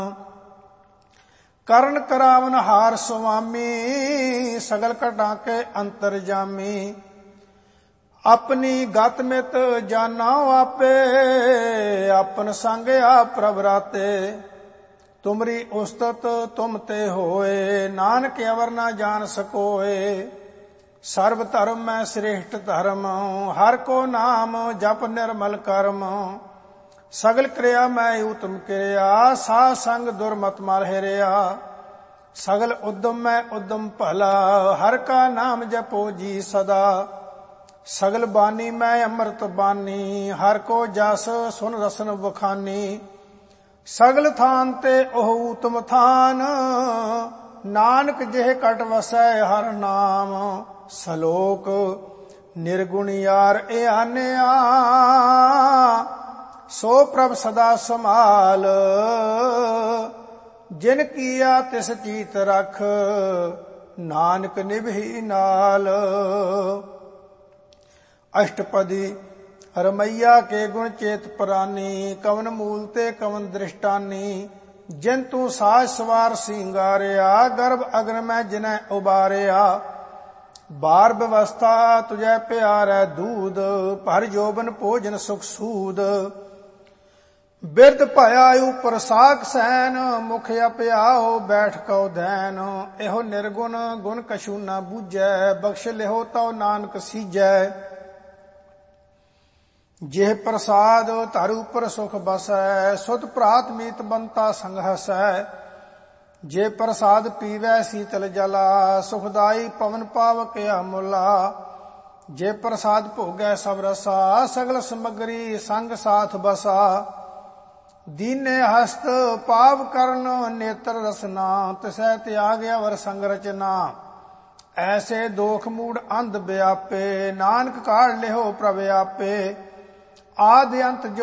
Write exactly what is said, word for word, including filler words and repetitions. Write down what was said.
ਕਰਨ ਕਰਾਵਨ ਹਾਰ ਸੁਆਮੀ, ਸਗਲ ਘਟਾਂ ਕੇ ਅੰਤਰਜਾਮੀ। ਆਪਣੀ ਗਤ ਮਿਤ ਜਾਨਾ ਆਪੇ, ਆਪਨ ਸੰਗ ਆਪ ਪ੍ਰਭ ਰਾਤੇ। ਤੁਮਰੀ ਉਸਤਤ ਤੁਮ ਤੇ ਹੋਏ, ਨਾਨਕ ਅਵਰ ਨਾ ਜਾਣ ਸਕੋਏ। ਸਰਬ ਧਰਮ ਮੈਂ ਸ੍ਰੇਸ਼ਟ ਧਰਮ, ਹਰ ਕੋ ਨਾਮ ਜਪ ਨਿਰਮਲ ਕਰਮ। ਸਗਲ ਕਿਰਿਆ ਮੈਂ ਊਤਮ ਕਿਰਿਆ, ਸਾਧ ਸੰਗ ਦੁਰਮਤ ਮਲ ਹਿਰਿਆ। ਸਗਲ ਉਦਮ ਮੈਂ ਉਦਮ ਭਲਾ, ਹਰ ਕਾ ਨਾਮ ਜਪੋ ਜੀ ਸਦਾ। ਸਗਲ ਬਾਣੀ ਮੈਂ ਅੰਮ੍ਰਿਤ ਬਾਣੀ, ਹਰ ਕੋ ਜਸ ਸੁਨ ਰਸਨ ਬਖਾਨੀ। ਸਗਲ ਥਾਨ ਤੇ ਉਹ ਊਤਮ ਥਾਨ, ਨਾਨਕ ਜਿਹ ਕਟ ਵਸੈ ਹਰ ਨਾਮ। ਸਲੋਕ ਨਿਰਗੁਣ ਯਾਰ ਇਆਨਿਆ, ਸੋ ਪ੍ਰਭ ਸਦਾ ਸੰਭਾਲ। ਜਿਨ ਕੀਆ ਤਿਸ ਚੀਤ ਰਖ, ਨਾਨਕ ਨਿਭੀ ਨਾਲ। ਅਸ਼ਟਪਦੀ ਰਮਈਆ ਕੇ ਗੁਣ ਚੇਤ ਪ੍ਰਾਨੀ, ਕਵਨ ਮੂਲ ਤੇ ਕਵਨ ਦ੍ਰਿਸ਼ਟਾਨੀ। ਜਿਨ ਤੂੰ ਸਾਜ ਸਵਾਰ ਸਿੰਗਾਰਿਆ, ਗਰਭ ਅਗਨ ਮੈਂ ਜਿਨੈ ਉਬਾਰਿਆ। ਬਾਰ ਵਿਵਸਥਾ ਤੁਝੈ ਪਿਆਰੈ ਦੂਧ, ਭਰ ਜੋਬਨ ਭੋਜਨ ਸੁਖ ਸੂਦ। ਬਿਰਧ ਭਇਆ ਉਪਰ ਸਾਖ ਸੈਨ, ਮੁਖ ਅਪਿਆਓ ਬੈਠ ਕਉ ਧੈਨ। ਇਹੋ ਨਿਰਗੁਣ ਗੁਣ ਕਛੂ ਨਾ ਬੂਝੈ, ਬਖਸ਼ ਲਿਹੋ ਤਉ ਨਾਨਕ ਸੀਜੈ। ਜਿਹ ਪ੍ਰਸਾਦ ਧਰ ਉਪਰ ਸੁਖ ਬਸੈ, ਸੁਧ ਭਰਾਤ ਮੀਤ ਬੰਤਾ ਸੰਗ ਹਸੈ। ਜੇ ਪ੍ਰਸਾਦ ਪੀਵੈ ਸੀਤਲ ਜਲਾ, ਸੁਖਦਾਈ ਪਵਨ ਪਾਵਕ ਅਮੁਲਾ। ਜੇ ਪ੍ਰਸਾਦ ਭੋਗੈ ਸਭ ਰਸਾ, ਸਗਲ ਸਮਗਰੀ ਸੰਗ ਸਾਥ ਬਸਾ। ਦੀਨੇ ਹਸਤ ਪਾਵ ਕਰਨ ਨੇਤਰ ਰਸਨਾ, ਤਿਸੈ ਤਿਆਗ ਅਵਰ ਸੰਗ ਰਚਨਾ। ਐਸੇ ਦੋਖ ਮੂੜ ਅੰਧ ਵਿਆਪੇ, ਨਾਨਕ ਕਾਢ ਲਿਹੋ ਪ੍ਰਭ ਆਪੇ। ਆਦਿ ਅੰਤ ਜੋ